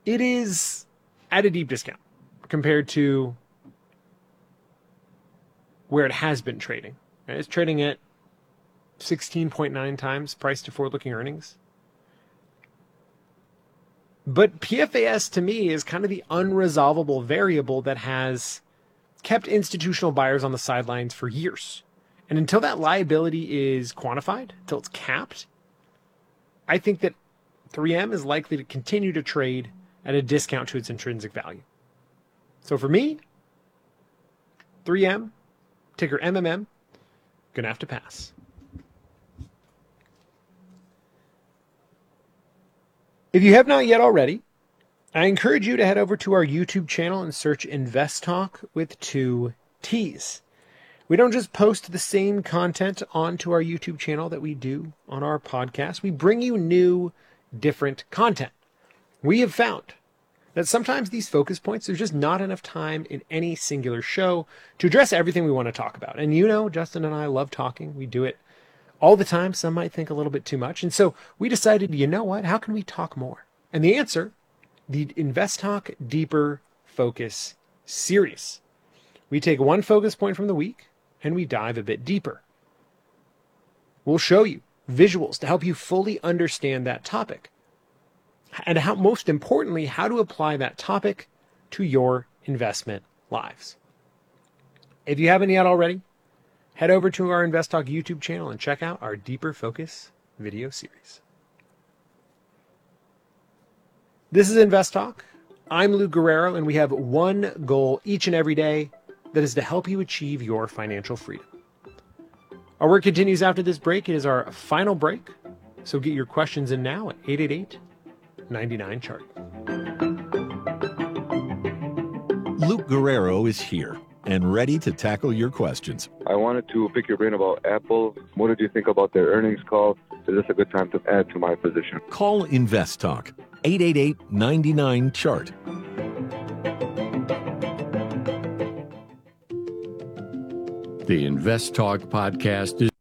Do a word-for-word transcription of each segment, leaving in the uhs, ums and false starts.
it is at a deep discount compared to where it has been trading. It's trading at sixteen point nine times price to forward-looking earnings. But P F A S, to me, is kind of the unresolvable variable that has kept institutional buyers on the sidelines for years. And until that liability is quantified, until it's capped, I think that three M is likely to continue to trade at a discount to its intrinsic value. So for me, three M, ticker M M M, gonna have to pass. If you have not yet already, I encourage you to head over to our YouTube channel and search Invest Talk with two T's. We don't just post the same content onto our YouTube channel that we do on our podcast. We bring you new, different content. We have found that sometimes these focus points, there's just not enough time in any singular show to address everything we want to talk about. And you know, Justin and I love talking. We do it all the time. Some might think a little bit too much. And so we decided, you know what? How can we talk more? And the answer, the Invest Talk Deeper Focus series. We take one focus point from the week and we dive a bit deeper. We'll show you visuals to help you fully understand that topic. And how, most importantly, how to apply that topic to your investment lives. If you haven't yet already, head over to our Invest Talk YouTube channel and check out our Deeper Focus video series. This is Invest Talk. I'm Lou Guerrero, and we have one goal each and every day, that is to help you achieve your financial freedom. Our work continues after this break. It is our final break, so get your questions in now at eight eight eight, nine nine, chart. Luke Guerrero is here and ready to tackle your questions. I wanted to pick your brain about Apple. What did you think about their earnings call? Is this a good time to add to my position? Call Invest Talk, eight eight eight, nine nine, chart. The Invest Talk podcast is...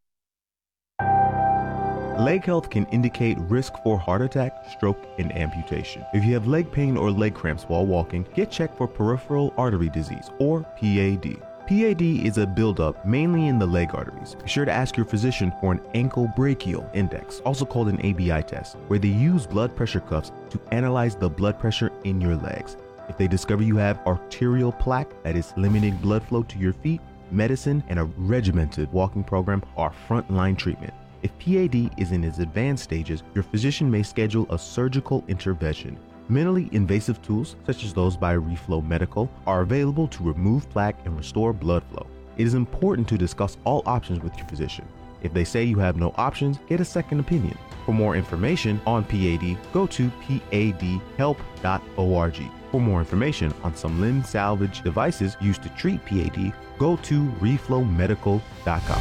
Leg health can indicate risk for heart attack, stroke, and amputation. If you have leg pain or leg cramps while walking, get checked for peripheral artery disease, or P A D. P A D is a buildup mainly in the leg arteries. Be sure to ask your physician for an ankle brachial index, also called an A B I test, where they use blood pressure cuffs to analyze the blood pressure in your legs. If they discover you have arterial plaque, that is limiting blood flow to your feet, medicine and a regimented walking program are frontline treatment. If P A D is in its advanced stages, your physician may schedule a surgical intervention. Minimally invasive tools, such as those by Reflow Medical, are available to remove plaque and restore blood flow. It is important to discuss all options with your physician. If they say you have no options, get a second opinion. For more information on P A D, go to P A D help dot org. For more information on some limb salvage devices used to treat P A D, go to reflow medical dot com.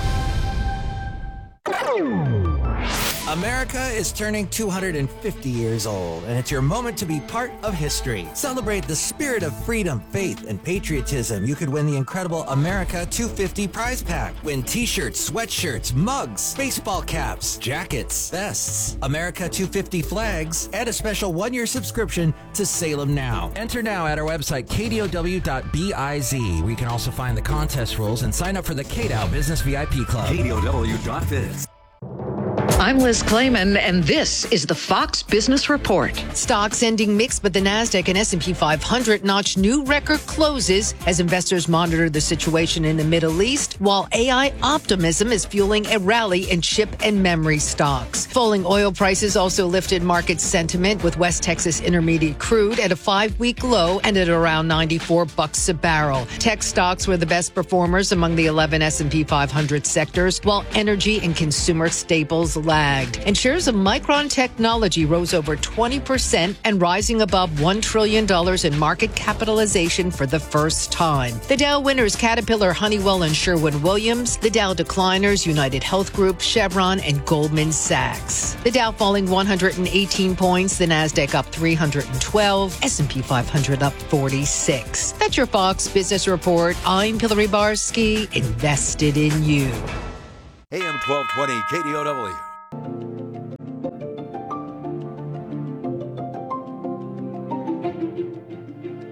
America is turning two hundred fifty years old, and it's your moment to be part of history. Celebrate the spirit of freedom, faith, and patriotism. You could win the incredible America two fifty prize pack. Win t-shirts, sweatshirts, mugs, baseball caps, jackets, vests, America two fifty flags, and a special one-year subscription to Salem Now. Enter now at our website, K D O W dot biz, where you can also find the contest rules and sign up for the K D O W Business V I P Club. K D O W dot biz. I'm Liz Clayman, and this is the Fox Business Report. Stocks ending mixed, but the NASDAQ and S and P five hundred notch new record closes as investors monitor the situation in the Middle East, while A I optimism is fueling a rally in chip and memory stocks. Falling oil prices also lifted market sentiment, with West Texas Intermediate crude at a five-week low and at around ninety-four bucks a barrel. Tech stocks were the best performers among the eleven S and P five hundred sectors, while energy and consumer staples lagged. And shares of Micron Technology rose over twenty percent and rising above one trillion dollars in market capitalization for the first time. The Dow winners Caterpillar, Honeywell, and Sherwin-Williams. The Dow decliners United Health Group, Chevron, and Goldman Sachs. The Dow falling one hundred eighteen points, the NASDAQ up three hundred twelve, S and P five hundred up forty-six. That's your Fox Business Report. I'm Hillary Barsky, invested in you. A M twelve twenty K D O W.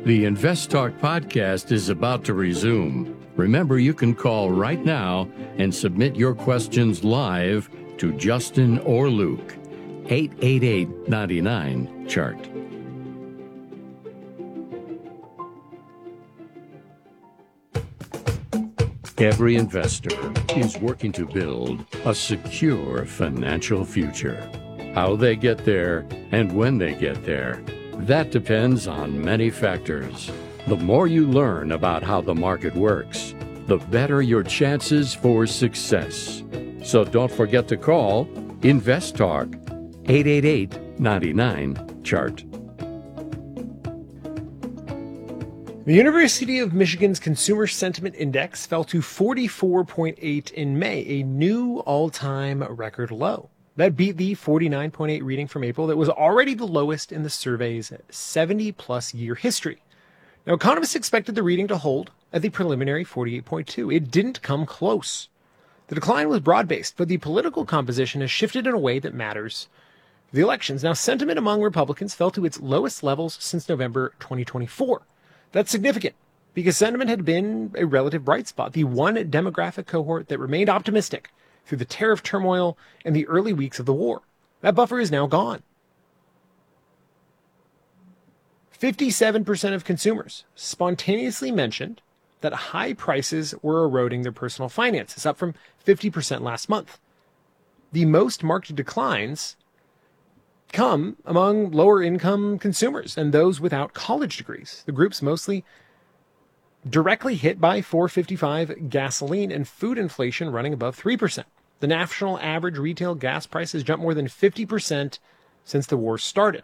The Invest Talk podcast is about to resume. Remember, you can call right now and submit your questions live to Justin or Luke. eight eight eight, nine nine, chart. Every investor is working to build a secure financial future. How they get there and when they get there, that depends on many factors. The more you learn about how the market works, the better your chances for success. So don't forget to call Invest Talk, eight eight eight, nine nine, chart. The University of Michigan's Consumer Sentiment Index fell to forty-four point eight in May, a new all-time record low. That beat the forty-nine point eight reading from April that was already the lowest in the survey's seventy-plus year history. Now, economists expected the reading to hold at the preliminary forty-eight point two. It didn't come close. The decline was broad-based, but the political composition has shifted in a way that matters for the elections. Now, sentiment among Republicans fell to its lowest levels since November twenty twenty-four. That's significant because sentiment had been a relative bright spot, the one demographic cohort that remained optimistic through the tariff turmoil and the early weeks of the war. That buffer is now gone. fifty-seven percent of consumers spontaneously mentioned that high prices were eroding their personal finances, up from fifty percent last month. The most marked declines come among lower income consumers and those without college degrees. The groups mostly directly hit by four fifty-five gasoline and food inflation running above three percent. The national average retail gas prices jumped more than fifty percent since the war started.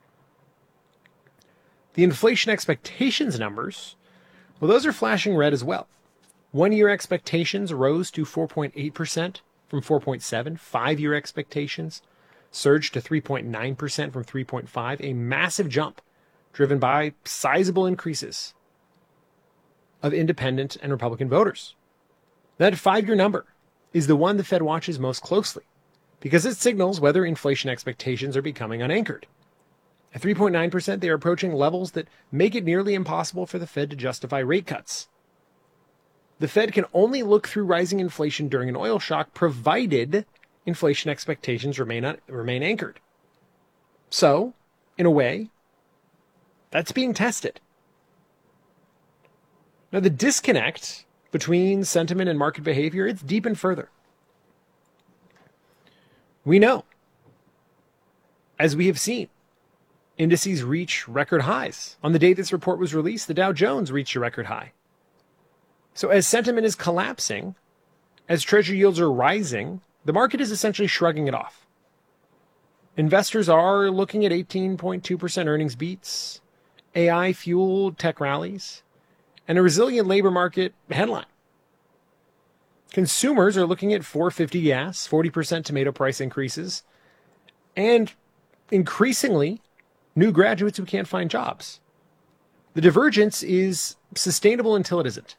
The inflation expectations numbers, well, those are flashing red as well. One-year expectations rose to four point eight percent from four point seven. Five-year expectations surged to three point nine percent from three point five, a massive jump driven by sizable increases of independent and Republican voters. That five-year number is the one the Fed watches most closely because it signals whether inflation expectations are becoming unanchored. At three point nine percent, they are approaching levels that make it nearly impossible for the Fed to justify rate cuts. The Fed can only look through rising inflation during an oil shock provided inflation expectations remain un- remain anchored. So, in a way, that's being tested. Now, the disconnect between sentiment and market behavior, it's deepened further. We know, as we have seen, indices reach record highs. On the day this report was released, the Dow Jones reached a record high. So as sentiment is collapsing, as treasury yields are rising, the market is essentially shrugging it off. Investors are looking at eighteen point two percent earnings beats, A I-fueled tech rallies, and a resilient labor market headline. Consumers are looking at four fifty gas, forty percent tomato price increases, and increasingly, new graduates who can't find jobs. The divergence is sustainable until it isn't.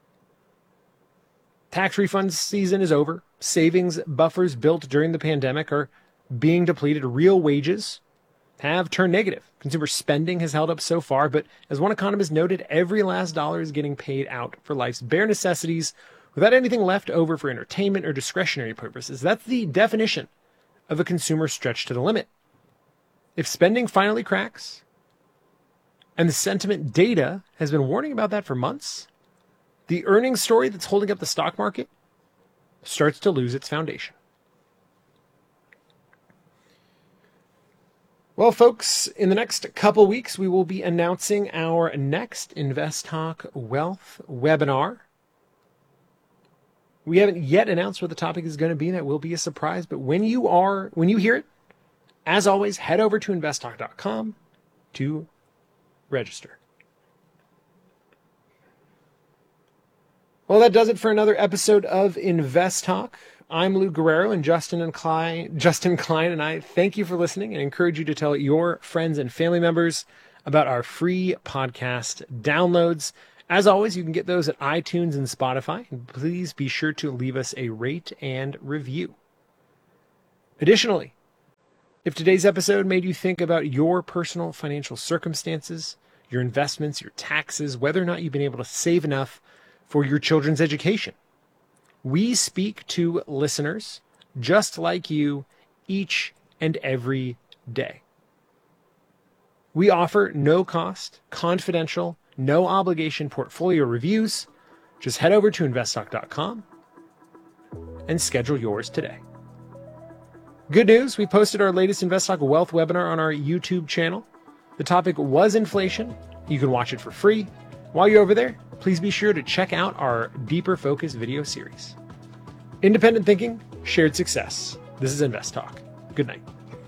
Tax refund season is over. Savings buffers built during the pandemic are being depleted. Real wages have turned negative. Consumer spending has held up so far, but as one economist noted, every last dollar is getting paid out for life's bare necessities without anything left over for entertainment or discretionary purposes. That's the definition of a consumer stretched to the limit. If spending finally cracks, and the sentiment data has been warning about that for months, the earnings story that's holding up the stock market starts to lose its foundation. Well, folks, in the next couple weeks, we will be announcing our next Invest Talk Wealth webinar. We haven't yet announced what the topic is going to be. That will be a surprise. But when you are, when you hear it, as always, head over to invest talk dot com to register. Well, that does it for another episode of Invest Talk. I'm Lou Guerrero, and Justin and Klein, Justin Klein and I thank you for listening and encourage you to tell your friends and family members about our free podcast downloads. As always, you can get those at iTunes and Spotify. And please be sure to leave us a rate and review. Additionally, if today's episode made you think about your personal financial circumstances, your investments, your taxes, whether or not you've been able to save enough for your children's education. We speak to listeners just like you each and every day. We offer no cost, confidential, no obligation portfolio reviews. Just head over to invest talk dot com and schedule yours today. Good news, we posted our latest InvestTalk Wealth webinar on our YouTube channel. The topic was inflation. You can watch it for free. While you're over there, please be sure to check out our Deeper Focus video series. Independent thinking, shared success. This is InvestTalk. Good night.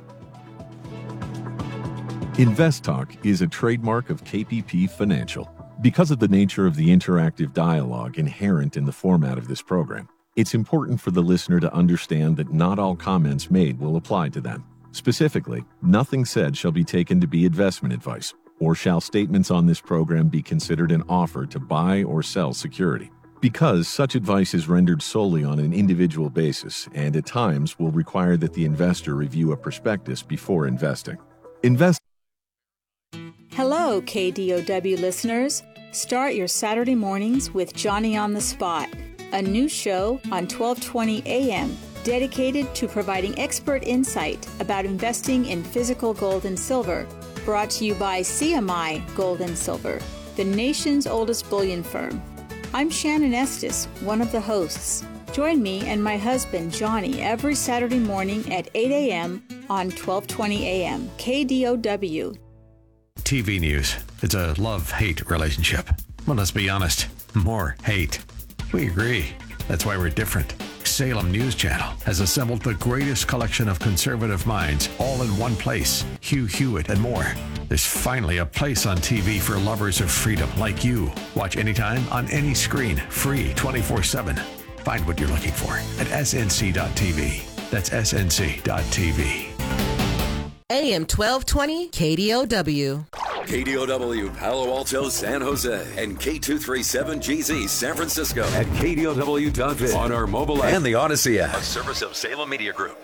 InvestTalk is a trademark of K P P Financial. Because of the nature of the interactive dialogue inherent in the format of this program, it's important for the listener to understand that not all comments made will apply to them. Specifically, nothing said shall be taken to be investment advice, or shall statements on this program be considered an offer to buy or sell security. Because such advice is rendered solely on an individual basis and at times will require that the investor review a prospectus before investing. Invest. Hello, K D O W listeners. Start your Saturday mornings with Johnny on the Spot, a new show on twelve twenty a m dedicated to providing expert insight about investing in physical gold and silver. Brought to you by C M I Gold and Silver, the nation's oldest bullion firm. I'm Shannon Estes, one of the hosts. Join me and my husband, Johnny, every Saturday morning at eight a m on twelve twenty a m K D O W. T V news. It's a love-hate relationship. Well, let's be honest. More hate. We agree. That's why we're different. Salem News Channel has assembled the greatest collection of conservative minds all in one place. Hugh Hewitt and more. There's finally a place on T V for lovers of freedom like you. Watch anytime on any screen. Free twenty-four seven. Find what you're looking for at S N C dot T V. That's S N C dot T V. A M twelve twenty K D O W. K D O W Palo Alto, San Jose, and K two thirty-seven G Z San Francisco at K D O W dot biz on our mobile app and the Odyssey app, a service of Salem Media Group.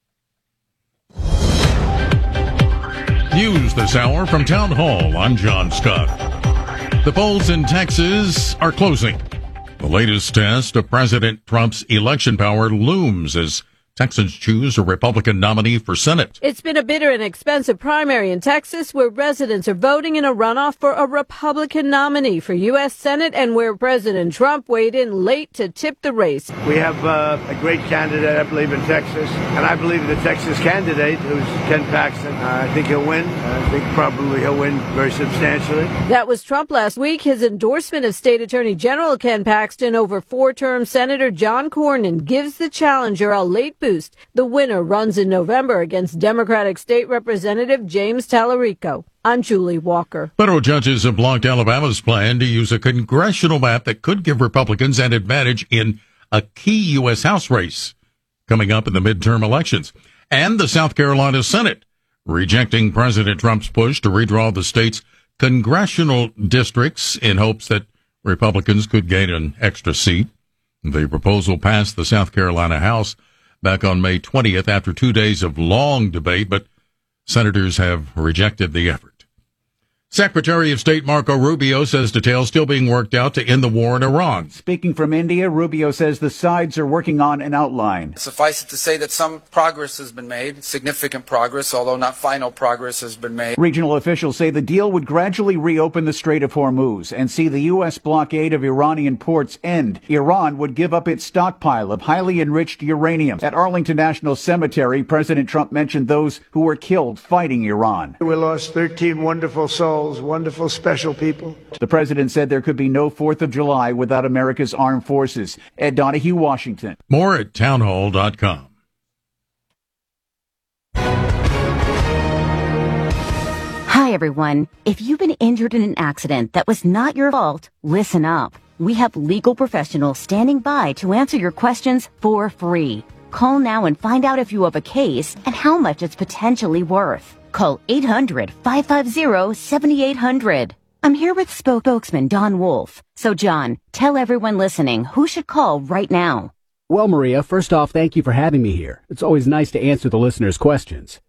News this hour from Town Hall. I'm John Scott. The polls in Texas are closing. The latest test of President Trump's election power looms as Texans choose a Republican nominee for Senate. It's been a bitter and expensive primary in Texas where residents are voting in a runoff for a Republican nominee for U S Senate and where President Trump weighed in late to tip the race. We have uh, a great candidate, I believe, in Texas, and I believe the Texas candidate, who's Ken Paxton, uh, I think he'll win. I think probably he'll win very substantially. That was Trump last week. His endorsement of State Attorney General Ken Paxton over four-term Senator John Cornyn gives the challenger a late boost. The winner runs in November against Democratic State Representative James Tallarico. I'm Julie Walker. Federal judges have blocked Alabama's plan to use a congressional map that could give Republicans an advantage in a key U S House race coming up in the midterm elections. And the South Carolina Senate rejecting President Trump's push to redraw the state's congressional districts in hopes that Republicans could gain an extra seat. The proposal passed the South Carolina House back on May twentieth after two days of long debate, but senators have rejected the effort. Secretary of State Marco Rubio says details still being worked out to end the war in Iran. Speaking from India, Rubio says the sides are working on an outline. Suffice it to say that some progress has been made, significant progress, although not final progress has been made. Regional officials say the deal would gradually reopen the Strait of Hormuz and see the U S blockade of Iranian ports end. Iran would give up its stockpile of highly enriched uranium. At Arlington National Cemetery, President Trump mentioned those who were killed fighting Iran. We lost thirteen wonderful souls. Wonderful, special people. The president said there could be no fourth of July without America's armed forces. Ed Donahue, Washington. More at townhall dot com. Hi, everyone. If you've been injured in an accident that was not your fault, listen up. We have legal professionals standing by to answer your questions for free. Call now and find out if you have a case and how much it's potentially worth. Call eight hundred, five five zero, seven eight zero zero. I'm here with spokesman Don Wolf. So, John, tell everyone listening who should call right now. Well, Maria, first off, thank you for having me here. It's always nice to answer the listeners' questions.